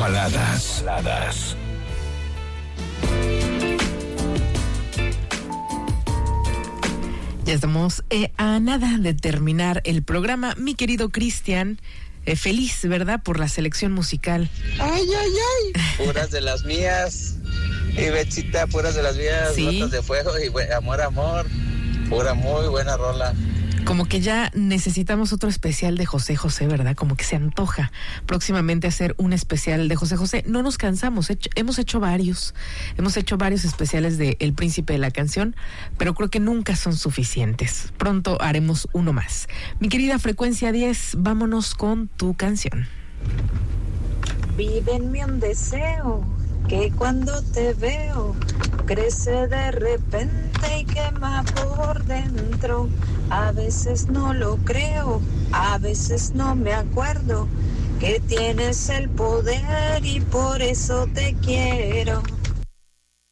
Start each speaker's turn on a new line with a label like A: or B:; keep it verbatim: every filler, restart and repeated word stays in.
A: Baladas. Baladas.
B: Ya estamos eh, a nada de terminar el programa. Mi querido Cristian, eh, feliz, ¿verdad?, por la selección musical.
C: ¡Ay, ay, ay! Puras de las mías. Y Bechita, puras de las mías.
B: ¿Sí?
C: Gotas de fuego y bu- amor, amor. Pura, muy buena rola.
B: Como que ya necesitamos otro especial de José José, ¿verdad? Como que se antoja próximamente hacer un especial de José José. No nos cansamos, hecho, hemos hecho varios, hemos hecho varios especiales de El Príncipe de la Canción, pero creo que nunca son suficientes. Pronto haremos uno más. Mi querida Frecuencia diez, vámonos con tu canción.
D: Vive en mí un deseo que cuando te veo crece de repente y quema por dentro. A veces no lo creo, a veces no me acuerdo que tienes el poder y por eso te quiero.